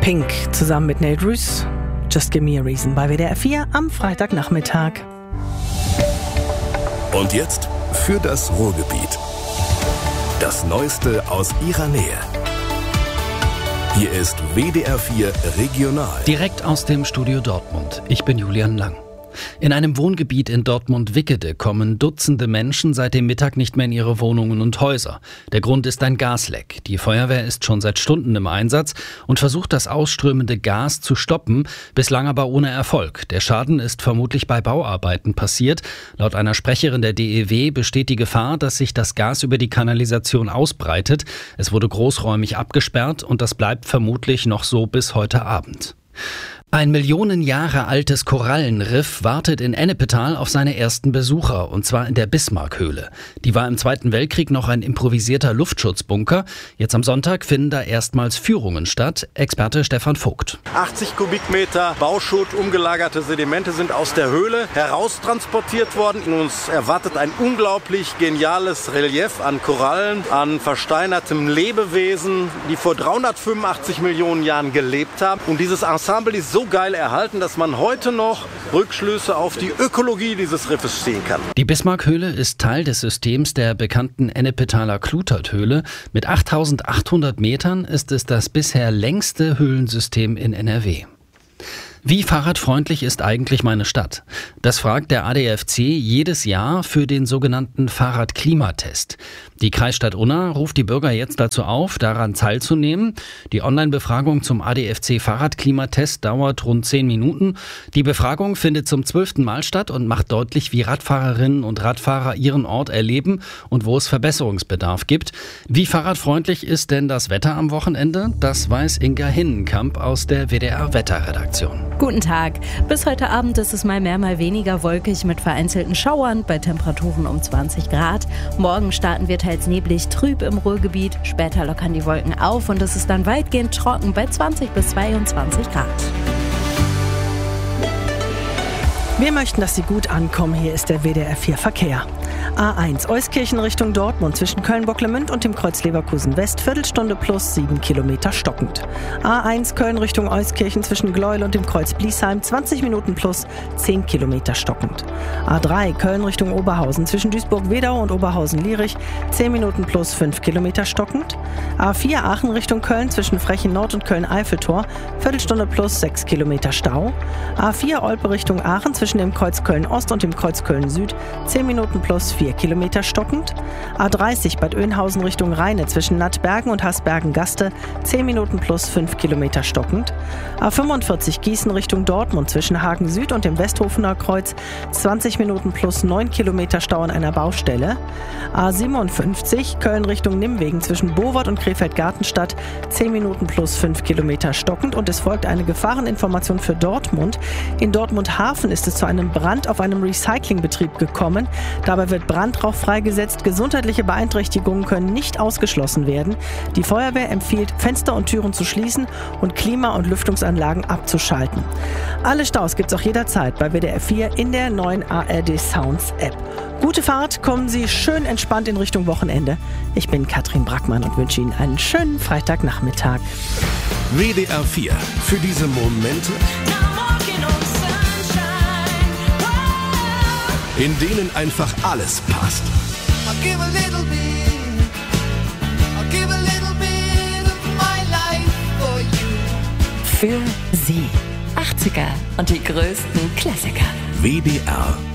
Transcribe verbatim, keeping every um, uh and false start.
Pink zusammen mit Nate Ruess. Just Give Me a Reason bei W D R vier am Freitagnachmittag. Und jetzt für das Ruhrgebiet. Das Neueste aus ihrer Nähe. Hier ist W D R vier Regional. Direkt aus dem Studio Dortmund. Ich bin Julian Lang. In einem Wohngebiet in Dortmund-Wickede kommen Dutzende Menschen seit dem Mittag nicht mehr in ihre Wohnungen und Häuser. Der Grund ist ein Gasleck. Die Feuerwehr ist schon seit Stunden im Einsatz und versucht, das ausströmende Gas zu stoppen, bislang aber ohne Erfolg. Der Schaden ist vermutlich bei Bauarbeiten passiert. Laut einer Sprecherin der D E W besteht die Gefahr, dass sich das Gas über die Kanalisation ausbreitet. Es wurde großräumig abgesperrt und das bleibt vermutlich noch so bis heute Abend. Ein Millionen Jahre altes Korallenriff wartet in Ennepetal auf seine ersten Besucher, und zwar in der Bismarckhöhle. Die war im Zweiten Weltkrieg noch ein improvisierter Luftschutzbunker. Jetzt am Sonntag finden da erstmals Führungen statt. Experte Stefan Vogt. achtzig Kubikmeter Bauschutt, umgelagerte Sedimente sind aus der Höhle heraustransportiert worden. Uns erwartet ein unglaublich geniales Relief an Korallen, an versteinertem Lebewesen, die vor dreihundertfünfundachtzig Millionen Jahren gelebt haben. Und dieses Ensemble ist so so geil erhalten, dass man heute noch Rückschlüsse auf die Ökologie dieses Riffes ziehen kann. Die Bismarckhöhle ist Teil des Systems der bekannten Ennepetaler Kluterthöhle. Mit achttausendachthundert Metern ist es das bisher längste Höhlensystem in N R W. Wie fahrradfreundlich ist eigentlich meine Stadt? Das fragt der A D F C jedes Jahr für den sogenannten Fahrradklimatest. Die Kreisstadt Unna ruft die Bürger jetzt dazu auf, daran teilzunehmen. Die Online-Befragung zum A D F C Fahrradklimatest dauert rund zehn Minuten. Die Befragung findet zum zwölften Mal statt und macht deutlich, wie Radfahrerinnen und Radfahrer ihren Ort erleben und wo es Verbesserungsbedarf gibt. Wie fahrradfreundlich ist denn das Wetter am Wochenende? Das weiß Inga Hinnenkamp aus der W D R-Wetterredaktion. Guten Tag. Bis heute Abend ist es mal mehr, mal weniger wolkig mit vereinzelten Schauern bei Temperaturen um zwanzig Grad. Morgen starten wir teils neblig, trüb im Ruhrgebiet. Später lockern die Wolken auf und es ist dann weitgehend trocken bei zwanzig bis zweiundzwanzig Grad. Wir möchten, dass Sie gut ankommen. Hier ist der W D R vier Verkehr. A eins Euskirchen Richtung Dortmund zwischen Köln-Bocklemünd und dem Kreuz Leverkusen West, Viertelstunde plus sieben Kilometer stockend. A eins Köln Richtung Euskirchen zwischen Gleuel und dem Kreuz Bliesheim, zwanzig Minuten plus zehn Kilometer stockend. A drei Köln Richtung Oberhausen zwischen Duisburg-Wedau und Oberhausen-Lierich, zehn Minuten plus fünf Kilometer stockend. A vier Aachen Richtung Köln zwischen Frechen Nord und Köln-Eiffeltor, Viertelstunde plus sechs Kilometer Stau. A vier Olpe Richtung Aachen zwischen dem Kreuz Köln-Ost und dem Kreuz Köln-Süd, zehn Minuten plus vier Kilometer stockend. A dreißig Bad Oeynhausen Richtung Rheine zwischen Nattbergen und Hasbergen-Gaste, zehn Minuten plus fünf Kilometer stockend. A fünfundvierzig Gießen Richtung Dortmund zwischen Hagen Süd und dem Westhofener Kreuz, zwanzig Minuten plus neun Kilometer Stau an einer Baustelle. A siebenundfünfzig Köln Richtung Nimwegen zwischen Bowort und Krefeld-Gartenstadt, zehn Minuten plus fünf Kilometer stockend. Und es folgt eine Gefahreninformation für Dortmund. In Dortmund-Hafen ist es zu einem Brand auf einem Recyclingbetrieb gekommen. Dabei wird Brandrauch freigesetzt. Gesundheitliche Beeinträchtigungen können nicht ausgeschlossen werden. Die Feuerwehr empfiehlt, Fenster und Türen zu schließen und Klima- und Lüftungsanlagen abzuschalten. Alle Staus gibt's auch jederzeit bei W D R vier in der neuen A R D Sounds App. Gute Fahrt, kommen Sie schön entspannt in Richtung Wochenende. Ich bin Katrin Brackmann und wünsche Ihnen einen schönen Freitagnachmittag. W D R vier. Für diese Momente, in denen einfach alles passt. Für Sie. achtziger und die größten Klassiker. W D R